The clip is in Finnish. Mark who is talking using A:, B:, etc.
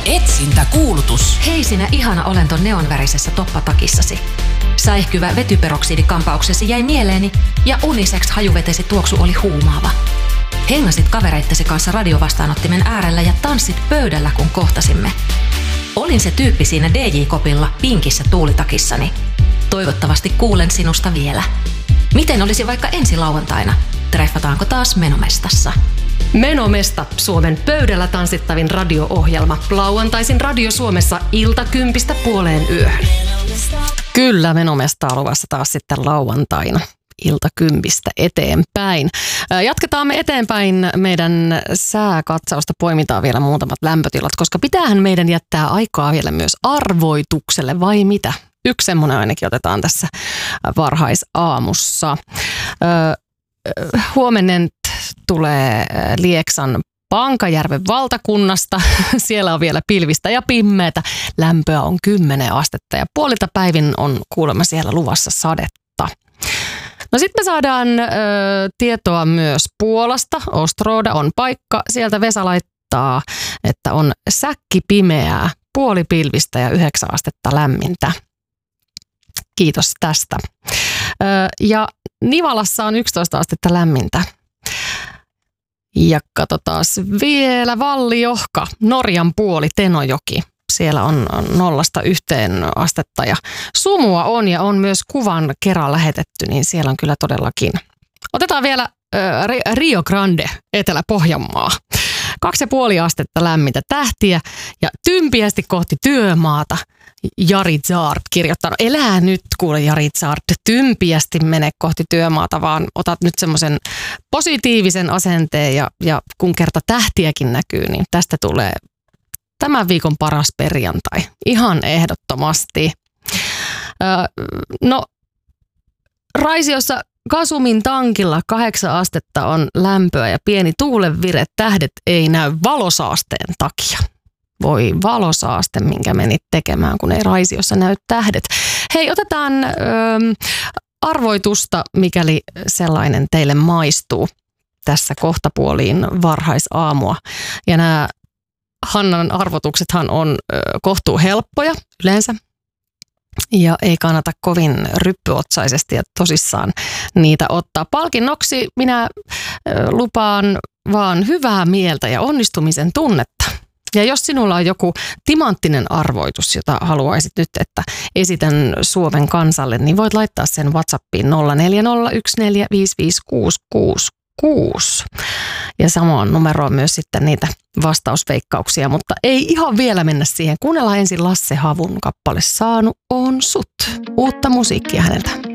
A: Etsintäkuulutus.
B: Hei sinä ihana olento neonvärisessä toppatakissasi. Säihkyvä vetyperoksidikampauksesi jäi mieleeni ja unisex hajuvetesi tuoksu oli huumaava. Hengasit kavereittesi kanssa radiovastaanottimen äärellä ja tanssit pöydällä, kun kohtasimme. Olin se tyyppi siinä DJ-kopilla pinkissä tuulitakissani. Toivottavasti kuulen sinusta vielä. Miten olisi vaikka ensi lauantaina? Treffataanko taas Menomestassa?
C: Menomesta, Suomen pöydällä tanssittavin radio-ohjelma. Lauantaisin Radio Suomessa 9:00–10:00. Kyllä, Menomesta on luvassa taas sitten lauantaina 9:00 eteenpäin. Jatketaan me eteenpäin meidän sääkatsausta, poimitaan vielä muutamat lämpötilat, koska pitäähän meidän jättää aikaa vielä myös arvoitukselle, vai mitä? Yksi semmoinen ainakin otetaan tässä varhaisaamussa. Huomenna tulee Lieksan Pankajärven valtakunnasta. Siellä on vielä pilvistä ja pimmeätä. Lämpöä on 10 astetta ja puolilta päivin on kuulemma siellä luvassa sadetta. No sitten me saadaan tietoa myös Puolasta. Ostroda on paikka. Sieltä Vesa laittaa, että on säkkipimeää, puolipilvistä ja 9 astetta lämmintä. Kiitos tästä. Ja Nivalassa on 11 astetta lämmintä. Ja katsotaan vielä Valliohka, Norjan puoli, Tenojoki. Siellä on 0–1 astetta ja sumua on ja on myös kuvan kerran lähetetty, niin siellä on kyllä todellakin. Otetaan vielä Rio Grande, Etelä-Pohjanmaa. 2,5 astetta lämmintä, tähtiä ja tympiästi kohti työmaata. Jari Zaart kirjoittanut. Elää nyt kuule Jari Zaart, tympiästi mene kohti työmaata, vaan otat nyt semmoisen positiivisen asenteen ja kun kerta tähtiäkin näkyy, niin tästä tulee tämän viikon paras perjantai. Ihan ehdottomasti. No, Raisiossa Kasumin tankilla 8 astetta on lämpöä ja pieni tuulenvire, tähdet ei näy valosaasteen takia. Voi valosaaste, minkä menit tekemään, kun ei Raisiossa näy tähdet. Hei, otetaan arvoitusta, mikäli sellainen teille maistuu tässä kohtapuoliin varhaisaamua. Ja nämä Hannan arvotuksethan on kohtuu helppoja yleensä. Ja ei kannata kovin ryppyotsaisesti ja tosissaan niitä ottaa. Palkinnoksi minä lupaan vaan hyvää mieltä ja onnistumisen tunnetta. Ja jos sinulla on joku timanttinen arvoitus, jota haluaisit nyt, että esitän Suomen kansalle, niin voit laittaa sen WhatsAppiin 0401455666. Ja samaan numeroon myös sitten niitä vastausveikkauksia, mutta ei ihan vielä mennä siihen. Kuunnellaan ensin Lasse Havun kappale Saanut on sut. Uutta musiikkia häneltä.